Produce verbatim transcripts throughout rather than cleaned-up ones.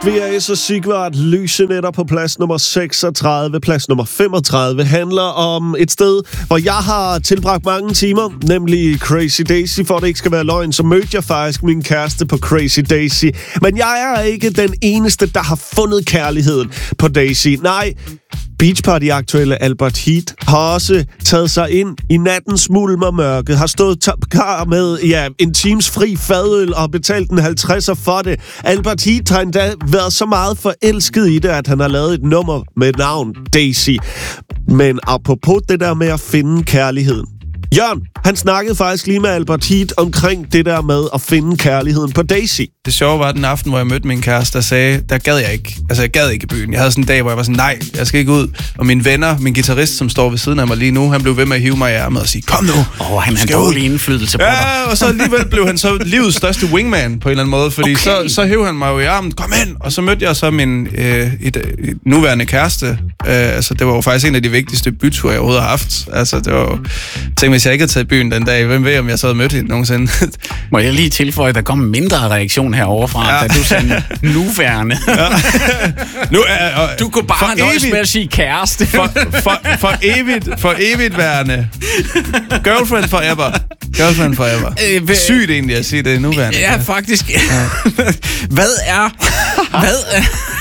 V R S og Sigvart, Lysenetter på plads nummer seksogtredive. Plads nummer femogtredive handler om et sted, hvor jeg har tilbragt mange timer, nemlig Crazy Daisy. For det ikke skal være løgn, så mødte jeg faktisk min kæreste på Crazy Daisy. Men jeg er ikke den eneste, der har fundet kærligheden på Daisy. Nej, Beach Party-aktuelle Albert Heat har også taget sig ind i nattens mulm og mørke, har stået klar med ja, en times fri fadøl og betalt en halvtredser for det. Albert Heat har endda været så meget forelsket i det, at han har lavet et nummer med navn Daisy. Men apropos det der med at finde kærligheden. Jørgen, han snakkede faktisk lige med Albert Heat omkring det der med at finde kærligheden på Daisy. Det sjove var den aften, hvor jeg mødte min kæreste, der sagde, der gad jeg ikke. Altså, jeg gad ikke i byen. Jeg havde sådan en dag, hvor jeg var sådan, nej, jeg skal ikke ud. Og mine venner, min guitarist, som står ved siden af mig lige nu, han blev ved med at hive mig i ærmet og sige, kom nu. Åh, oh, han har en dårlig indflydelse på dig. Ja, og så alligevel blev han så livets største wingman på en eller anden måde, fordi okay. så, så hævde han mig jo i armen, kom ind. Og så mødte jeg så min øh, et, et nuværende kæreste. Øh, altså, det var jo faktisk en af de vigtigste byture, jeg overhovedet har haft. Altså, det var jo... Tænk, hvis jeg ikke havde taget byen den dag, hvem ved, om jeg så havde mødt hende nogensinde. Må jeg lige tilføje, at der kom mindre reaktion herovre fra, ja. Da du sagde nuværende. Ja. Nu er, og, du kunne bare nøjes med at sige kæreste. For, for, for, evigt, for evigt værende. Girlfriend forever. Girlfriend forever. Øh, Sygt egentlig at sige det nuværende. Ja, faktisk. Ja. Hvad er... Hvad er...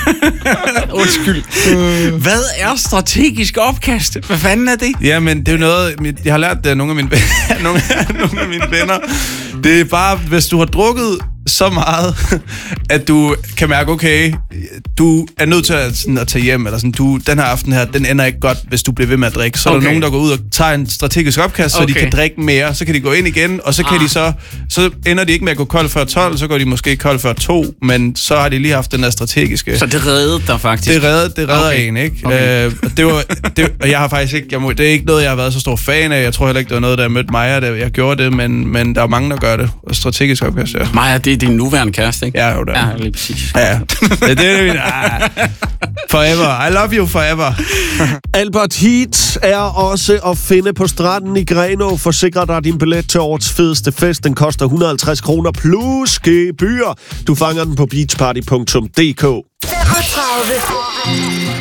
Undskyld. Hvad er strategisk opkast? Hvad fanden er det? Jamen, det er jo noget... Jeg har lært det af nogle af mine, nogle, nogle af mine venner. Det er bare, hvis du har drukket så meget, at du kan mærke, okay, du er nødt til at, sådan, at tage hjem, eller sådan, du, den her aften her, den ender ikke godt, hvis du bliver ved med at drikke. Så okay. Er der nogen, der går ud og tager en strategisk opkast, okay. Så de kan drikke mere, så kan de gå ind igen, og så kan ah. de så, så ender de ikke med at gå kold før tolv, så går de måske kold før to, men så har de lige haft den der strategiske. Så det reddede dig faktisk? Det reddede, det redder okay. en, ikke? Okay. Øh, det var, det, og jeg har faktisk ikke, jeg må, det er ikke noget, jeg har været så stor fan af, jeg tror heller ikke, det var noget, der mødte Maja, da jeg gjorde det, men, men der er mange, der gør det, og strategisk opkast, ja. Maja, det er din nuværende kæreste, ikke? Ja, jo da. Ja, lige præcis. Ja, det, det er det. Forever. I love you forever. Albert Heat er også at finde på stranden i Grenaa. Forsikrer dig din billet til årets fedeste fest. Den koster et hundrede og halvtreds kroner plus gebyr. Du fanger den på beachparty punktum d k. femogtredive